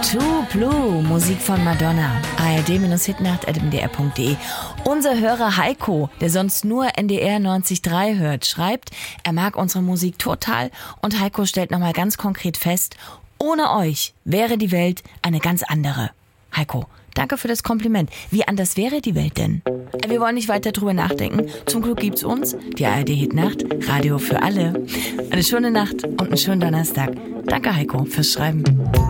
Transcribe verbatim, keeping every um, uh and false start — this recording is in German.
True Blue, Musik von Madonna. A R D-Hitnacht at m d r punkt d e. Unser Hörer Heiko, der sonst nur N D R neunzig Komma drei hört, schreibt, er mag unsere Musik total und Heiko stellt nochmal ganz konkret fest, ohne euch wäre die Welt eine ganz andere. Heiko, danke für das Kompliment. Wie anders wäre die Welt denn? Wir wollen nicht weiter drüber nachdenken. Zum Glück gibt's uns, die A R D-Hitnacht, Radio für alle. Eine schöne Nacht und einen schönen Donnerstag. Danke Heiko fürs Schreiben.